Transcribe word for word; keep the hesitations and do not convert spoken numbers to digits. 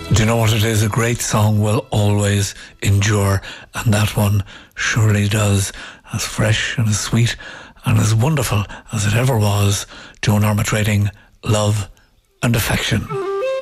Do you know what it is? A great song will always endure, and that one surely does. As fresh and as sweet and as wonderful as it ever was. Joan Armatrading, Love and Affection.